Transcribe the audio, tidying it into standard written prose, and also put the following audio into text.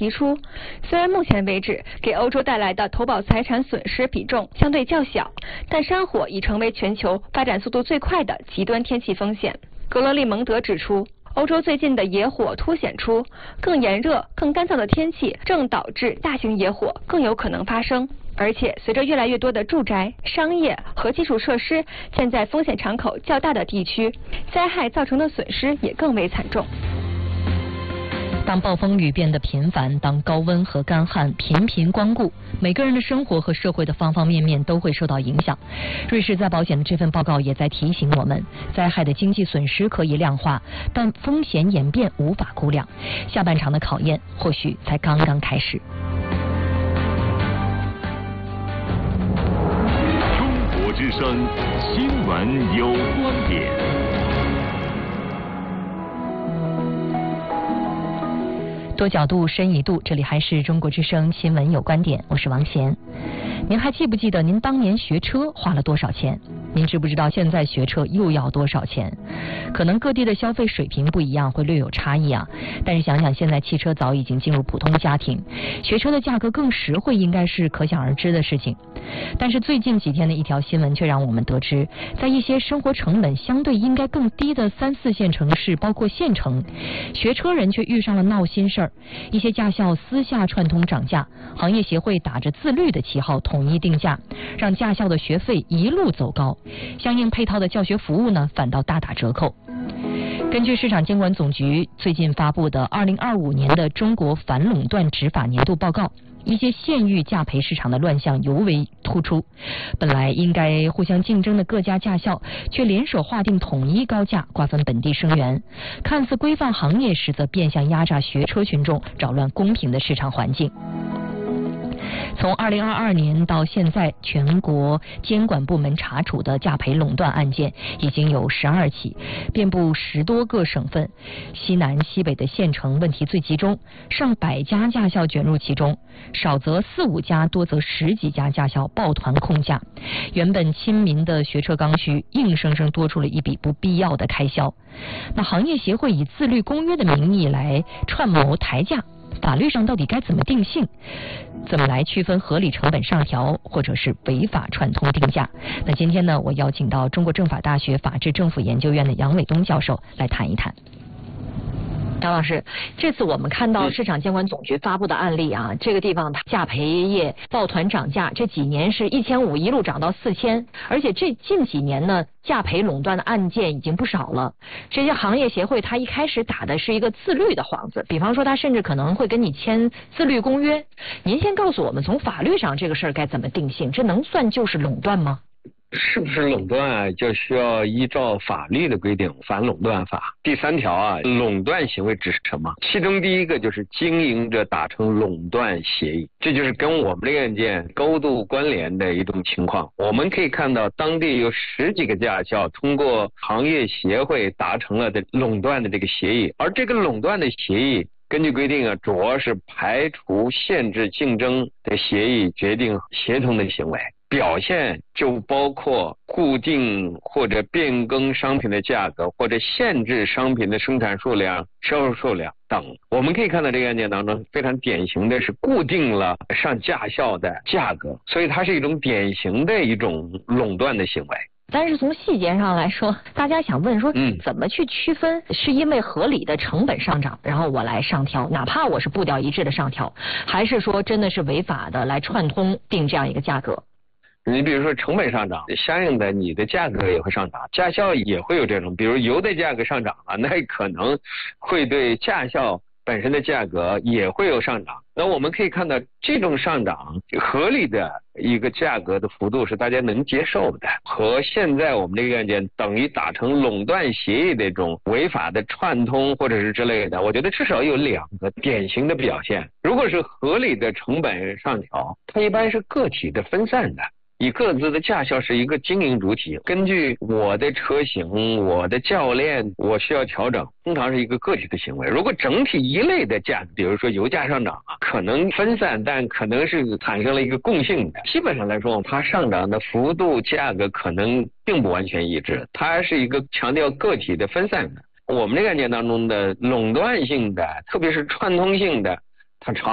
提出，虽然目前为止给欧洲带来的投保财产损失比重相对较小，但山火已成为全球发展速度最快的极端天气风险。格罗利蒙德指出，欧洲最近的野火凸显出更炎热、更干燥的天气正导致大型野火更有可能发生。而且，随着越来越多的住宅、商业和基础设施建在风险场口较大的地区，灾害造成的损失也更为惨重。 当暴风雨变得频繁，当高温和干旱频频光顾，每个人的生活和社会的方方面面都会受到影响。瑞士再保险的这份报告也在提醒我们，灾害的经济损失可以量化，但风险演变无法估量。下半场的考验或许才刚刚开始。 中国之声新闻有观点。 多角度，深一度，这里还是中国之声新闻有观点，我是王贤。您还记不记得您当年学车花了多少钱？您知不知道现在学车又要多少钱？可能各地的消费水平不一样，会略有差异啊。但是想想现在汽车早已经进入普通家庭，学车的价格更实惠，应该是可想而知的事情。但是最近几天的一条新闻却让我们得知，在一些生活成本相对应该更低的3、4线城市，包括县城，学车人却遇上了闹心事儿。一些驾校私下串通涨价，行业协会打着自律的旗号统一定价，让驾校的学费一路走高，相应配套的教学服务呢反倒大打折扣。根据市场监管总局最近发布的2025年的中国反垄断执法年度报告，一些县域价赔市场的乱象尤为突出。本来应该互相竞争的各家驾校，却联手划定统一高价，瓜分本地生源，看似规范行业，实则变相压榨学车群众，扰乱公平的市场环境。从2022年到现在，全国监管部门查处的价赔垄断案件已经有12起，遍布10多个省份，西南西北的县城问题最集中，上百家驾校卷入其中，少则4、5家，多则10几家驾校抱团控价，原本亲民的学车刚需，硬生生多出了一笔不必要的开销。那行业协会以自律公约的名义来串谋抬价，法律上到底该怎么定性？怎么来区分合理成本上调或者是违法串通定价？那今天呢，我邀请到中国政法大学法治政府研究院的杨伟东教授来谈一谈。杨老师，这次我们看到市场监管总局发布的案例啊，这个地方价赔业抱团涨价，这几年是1500一路涨到4000，而且这近几年呢，价赔垄断的案件已经不少了。这些行业协会它一开始打的是一个自律的幌子，比方说它甚至可能会跟你签自律公约。您先告诉我们，从法律上这个事儿该怎么定性？这能算就是垄断吗？ 是不是垄断啊，就需要依照法律的规定，反垄断法第3条啊，垄断行为指什么？其中第一个就是经营者达成垄断协议，这就是跟我们这个案件高度关联的一种情况。我们可以看到，当地有10几个驾校通过行业协会达成了的垄断的这个协议，而这个垄断的协议根据规定啊，主要是排除、限制竞争的协议决定协同的行为。表现就包括固定或者变更商品的价格，或者限制商品的生产数量、销售数量等。我们可以看到这个案件当中非常典型的是固定了上驾校的价格，所以它是一种典型的一种垄断的行为。 但是从细节上来说，大家想问说，怎么去区分是因为合理的成本上涨，然后我来上调，哪怕我是步调一致的上调，还是说真的是违法的来串通定这样一个价格？ 你比如说成本上涨，相应的你的价格也会上涨，驾校也会有这种，比如油的价格上涨了，那可能会对驾校本身的价格也会有上涨。那我们可以看到，这种上涨合理的一个价格的幅度是大家能接受的，和现在我们这个案件等于达成垄断协议的这种违法的串通或者是之类的，我觉得至少有2个典型的表现。如果是合理的成本上调，它一般是个体的分散的，以各自的驾校是一个经营主体，根据我的车型、我的教练，我需要调整，通常是一个个体的行为。如果整体一类的价格，比如说油价上涨，可能分散，但可能是产生了一个共性的。基本上来说，它上涨的幅度、价格可能并不完全一致，它是一个强调个体的分散的。我们这个案件当中的垄断性的，特别是串通性的，它